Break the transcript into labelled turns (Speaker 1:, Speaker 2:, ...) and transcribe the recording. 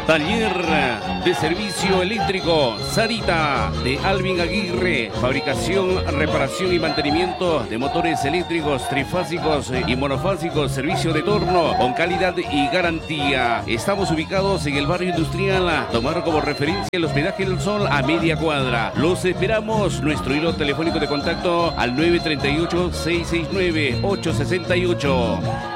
Speaker 1: Taller de servicio eléctrico Sarita de Alvin Aguirre. Fabricación, reparación y mantenimiento de motores eléctricos trifásicos y monofásicos. Servicio de torno con calidad y garantía. Estamos ubicados en el barrio industrial. Tomar como referencia el hospedaje del Sol a media cuadra. Los esperamos. Nuestro hilo telefónico de contacto al 938-669-868.